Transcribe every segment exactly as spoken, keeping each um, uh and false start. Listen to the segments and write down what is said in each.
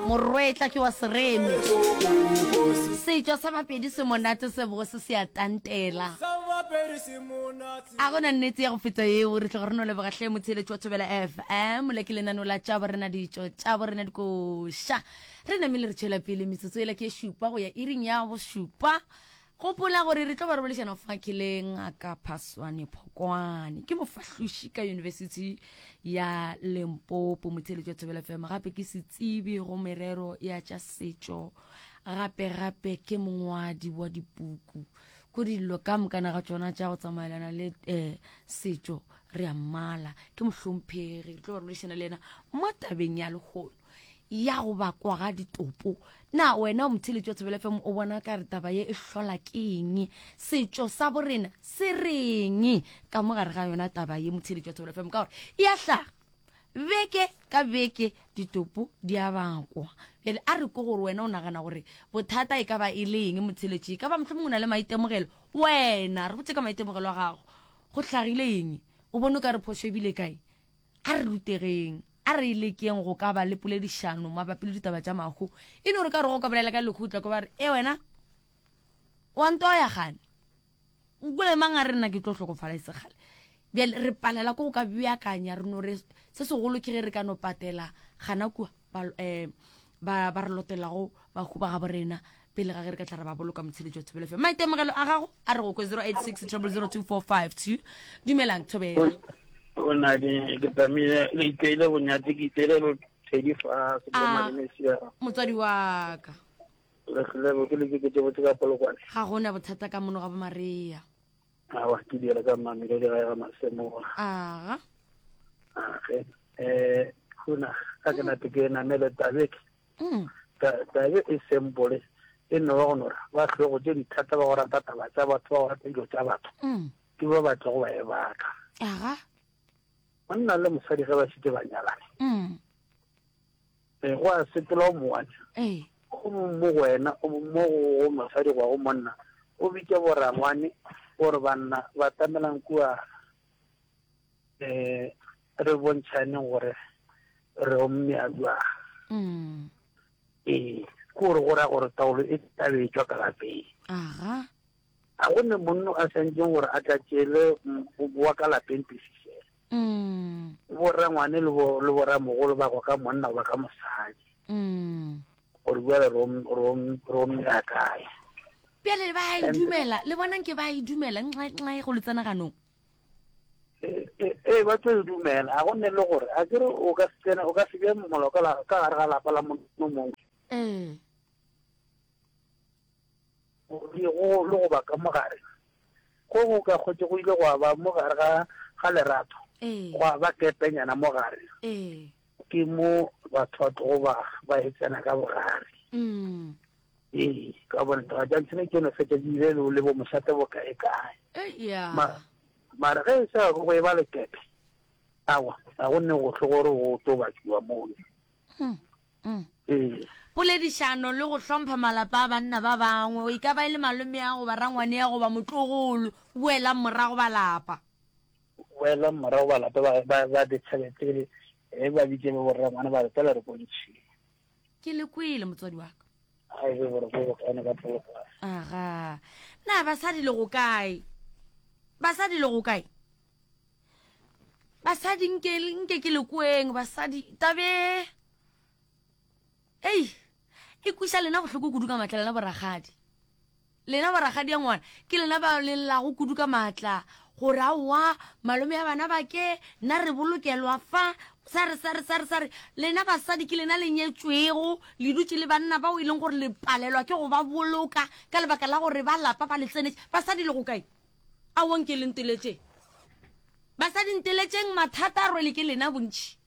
morwetla ke wa sereme setšo sa bapedi se monate se bo se se atantela a gona nnete ya go feta eo re tlo re no le bogahle motsheletsi wa Thobela F M le ke lenano la tša borena ditšo tša borena dikoša re namile re tšwela pele metsotso e la ke šupa go ya iring ya bo šupa gopola gore re tlo ba re bolešana fakileng a ka Phaswane Phokwane ke mofahloši ka University ya Limpopo motsheletsi wa Thobela F M gape ke setsebi go merero ya tša setšo gape gape ke mongwadi wa dipuku go dilo ka mokana ga tsona tša go tsamaelana le eh setšo re a mmala ke mohlomphegi re tlo ba re bolešana le ena mo tabeng ya legolo ya go ba kwa ga ditopo na wena motsheletsi wa Thobela F M o bona ka re taba ye e hlola ke eng setšo sa borena se reng ka mo gare ga yona taba ye motsheletsi wa Thobela F M ka gore e a hlaga beke ka beke ditopo di a bakwa pele a re go gore wena o nagana gore bothata e ka ba e leng motsheletsi ka ba mohlomong na le maitemogelo wena re botse ka maitemogelo a gago go hlagileng o bone ka re phoso ebile kae a re rutegeng a re ile ke eng go ka ba le poledišano mabapi le ditaba tša mago e ne gore ka re go ka bolela ka lekhutla go ba re e wena wa nto ya gane nkole mang a re nna ke tlo hlokofala isegale bjale re palela ko go ka beakanya re no re se segolo ke ge re ka no patela gana kua ba eh ba ba re lotelago ba go ba ga borena pele ga ge re ka tla re ba boloka motsheletsi wa Thobela F M maitemogelo a gago a re go ko zero eight six zero zero two four five two dumelang Thobela ona di ke tamile le itele go nyate ke itele lo tshedi fa se ba manesia motswadi wa ka le le bo ke le ke ke botse ka polokwane ga gona bothata ka mono ga ba Maria a wa ke dira ka mamile le ga masemo a a ke eh kuna ka ke na tike na mele tabek mm ta tabe e sembole e no go nora ba tlo go di thata ba go rata taba tsa batho ba go rata dilo tsa batho mm ke ba batho go ba e baka aga monna le mosadi ga ba sitse ba nyalane mm e go a setlo mo wana eh o mo wena o mo go mosadi go go monna o bitse borangwane gore banna ba tamelang kua eh re bontshane gore re o mme a bua mm eh gore gore gore taulo e tabe tswa ka lapeng aga a gone monno a sentse gore a tla tsele go bua ka lapeng pisise mm borangwane le bo le bora mogolo ba go ka monna ba ka mosadi mm gore bua re rom rom rom ya kae pele ba e dumela le bona ke ba e dumela nxa nxa go letsana ganong eh eh ba tlo dumela a gone le gore a dire o ka tsena o ka se be molao ka la ka gare ga lapa la mo mongwe eh o di go lo ba ka mogare go go ka khotse go ile go ba mogare ga ga lerato eh go ba kepenyana mogare eh ke mo ba thotho ba ba etsana ka bogare mm eh ka bona ta jantsene ke no fete di le le bo mosate bo ka e kae eh ya ma mara ge sa go e ba le kepe awa a go ne go tlogoro go to ba tšwa mo mm mm eh poledišano le go hlompha malapa a banna ba bangwe o ikaba ile malome ya go ba rangwane ya go ba motlogolo buela morago ba lapa wela morago ba lapa ba ba di tšhelete e ba bitse bo rangwane ba tla re bontši ke le kwile motswadi wa ka ai be gore go kana ka tloga aga na basadi le go kae basadi le go kae basadi nke nke ke le kweng basadi tabe ei e kuša lena go hloko kudu ka matla lena boragadi lena boragadi ya ngwana ke lena ba le la go kudu ka matla gore aowa malome ya bana ba ke nna re bolokelwa fa sare sare sare sare lena basadi ke lena le nyetswego le dutse le banna ba o ileng gore le palelwa ke go ba boloka ka lebaka la gore ba lapa ba le tsenetse basadi le go kae a wonke le nteletse basadi nteletseng mathata a rwele ke lena bontši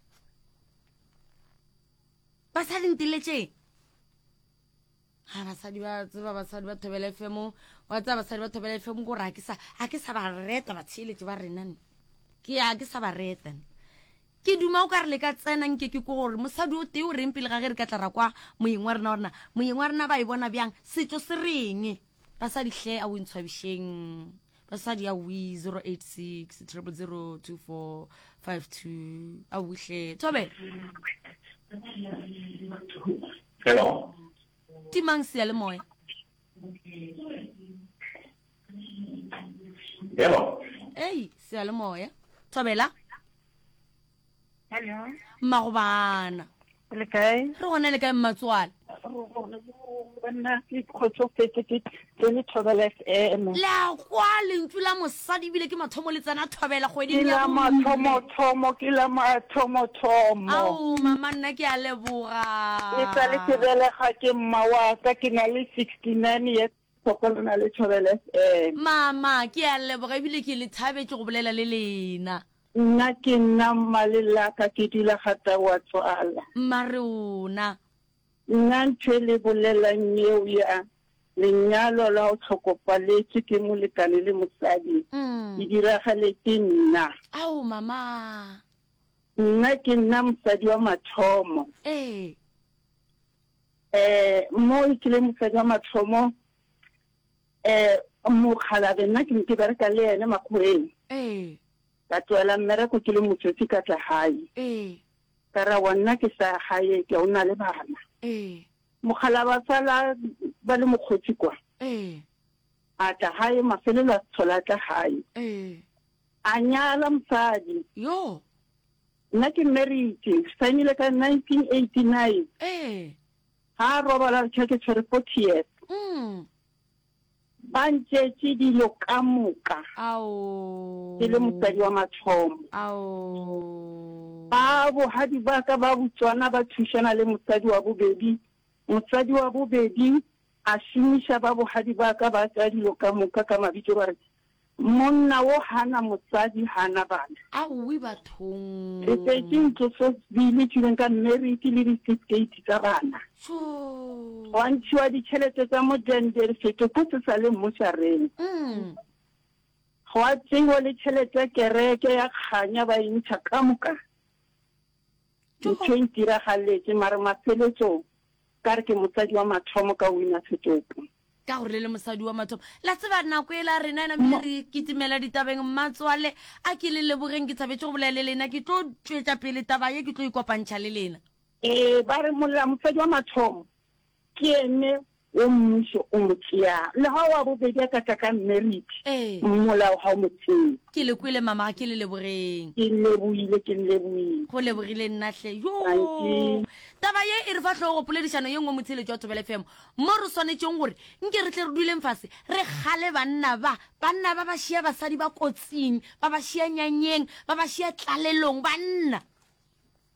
basadi nteletseng ha basadi ba tseba basadi ba Thobela F M wa tsaba basadi ba Thobela F M go ra ke sa a ke sa ba reta ba tsheletse ba rena ke a ke sa ba reta ke duma o ka re le ka tsena nke ke go gore mosadi o te o reng pele ga ge re ka tla ra kwa moyeng wa rena rena moyeng wa rena ba e bona bjang setso se reng basadi hle a o ntshwabisheng basadi ya wi zero eight six zero zero two four five two a o hle Thobela Hello. timang seyalemoya Hello. ei seyalemoya Thobela Hello. magobana Le kae? re gona le kae mmatswale Banna ke kgotsofetse ke ke le Thobela F M. la kwa lentswe la mosadi ebile ke mathomo le tsana Thobela kgweding Ke ya la bobedi. mathomo thomo ke la mathomo thomo. Ao mama nna ke a leboga E tsa le ke belega ke mma wa ka ke na le sixty-nine years sokolo na le Thobela F M. mama ke a leboga ebile ke le thabetse go bolela le lena Nna ke nna mmalela ka ke dila gata wa tswala. mmare ona Nna ntse le bolelang eo ya lenyalo la o tlhokopaletse ke molekane le mosadi. mm. Ke diragaletse nna. ao mama Nna ke nna mosadi wa mathomo. eh Eh mo ke le mosadi wa mathomo eh mogalabe nna ke ke bereka le ene makgweng. eh Ka tswela mmereko ke le motsotsi ka tla hae. eh Ka ra wa nna ke sa hae ke ona le bana. eh Mogala ba tsala ba le mokgotsi kwa. eh A tla hae mafelelo a tshola tla hae. eh A nyala mosadi. yo Nna ke married family ka nineteen eighty-nine. eh Ha robala ke ke tshwere forty years. mm. Ba ntse dilo ka moka. ao Ke le mosadi wa mathomo. ao Ba bo hadi ba ka ba butswana ba thushana le mosadi wa bobedi. Mosadi wa bobedi a shimisha ba bo hadi ba ka ba tsa dilo ka moka ka mabitso ba re monna wo hana mosadi hana bana. aowi bathong E se ke ntlo so bile tshileng ka married le di-certificate tsa bana. so Wa ntshiwa ditšhelete tsa modende re fete ko se sa le moshareng. mm. Go a tseiwa le tšhelete ya kereke ya kganya ba e ntsha ka moka. Jo. Ntho e ntiragaletse mare mafeletsong ka re ke mosadi wa mathomo ka wina setopo. ka gore le le mosadi wa mathomo la tseba nako e la rena ena mme re kitimela ditabeng mmatswale a ke le lebogeng ke thabetse go bolela le lena ke tlo tswetsa pele taba ye ke tlo ikopantšha le lena Eh ba re mola mosadi wa mathomo ke ene o mmuso o motseya le ha wa bobedi ka tla ka merit eh molao ha o motseya ke le kwele mama ke le lebogeng ke leboile ke leboile. go lebogile nnatlhe yo Thank you. taba ye e re fa tlhogo poledišano ye nngwe motsheletso wa Thobela F M mo re swanetšeng gore nke re tle re duleng fase re gale banna ba banna ba ba šia basadi ba kotsing ba ba šia nyanyeng ba ba šia tlalelong banna